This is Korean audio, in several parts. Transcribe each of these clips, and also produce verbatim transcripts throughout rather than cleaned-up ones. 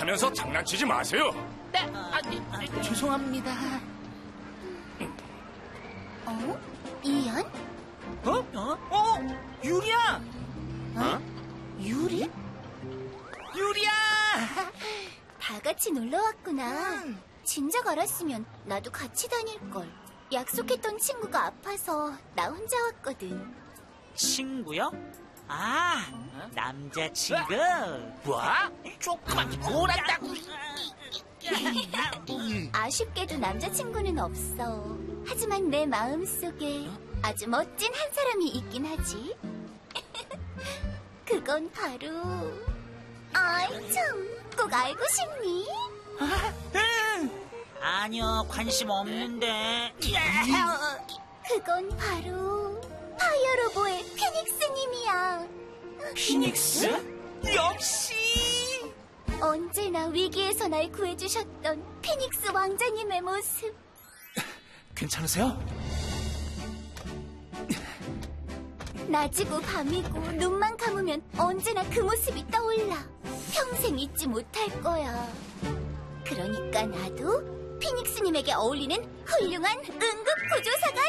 하면서 장난치지 마세요. 네, 아니, 죄송합니다. 어? 이안? 어? 어? 어? 유리야! 어? 유리? 유리야! 다 같이 놀러 왔구나. 진작 알았으면 나도 같이 다닐걸. 약속했던 친구가 아파서 나 혼자 왔거든. 친구요? 아, 남자친구? 뭐? 조금만 놀았다고. 아쉽게도 남자친구는 없어. 하지만 내 마음속에 아주 멋진 한 사람이 있긴 하지. 그건 바로... 아이 참, 꼭 알고 싶니? 아니요, 관심 없는데. 그건 바로 파이어로보의 피닉스님이야. 피닉스? 역시! 언제나 위기에서 날 구해주셨던 피닉스 왕자님의 모습. 괜찮으세요? 낮이고 밤이고 눈만 감으면 언제나 그 모습이 떠올라. 평생 잊지 못할 거야. 그러니까 나도 피닉스님에게 어울리는 훌륭한 응급구조사가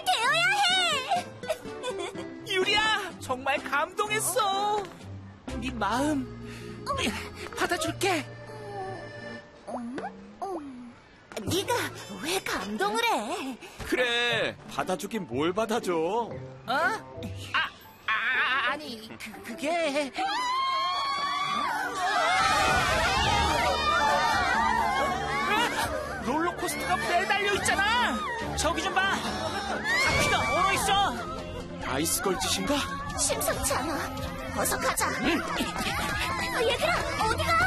되어야 해. 유리야, 정말 감동했어. 네 마음 받아줄게. 음? 음. 네가 왜 감동을 해? 그래, 받아주긴 뭘 받아줘. 어? 아, 아 아니 그, 그게... 아! 롤러코스터가 매달려 있잖아. 저기 좀 봐. 바퀴가 얼어 있어. 아이스 걸짓인가? 심상치 않아. 어서 가자. 응. 어, 얘들아, 어디가?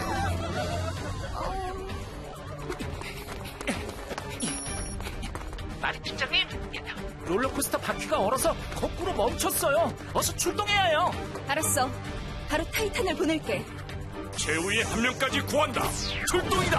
마리 팀장님, 롤러코스터 바퀴가 얼어서 거꾸로 멈췄어요. 어서 출동해야 해요. 알았어. 바로 타이탄을 보낼게. 최후의 한 명까지 구한다. 출동이다.